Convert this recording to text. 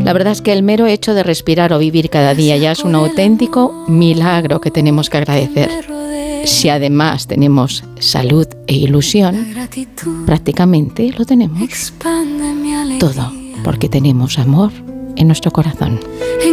La verdad es que el mero hecho de respirar o vivir cada día ya es un auténtico milagro que tenemos que agradecer. Si además tenemos salud e ilusión, prácticamente lo tenemos todo, porque tenemos amor en nuestro corazón.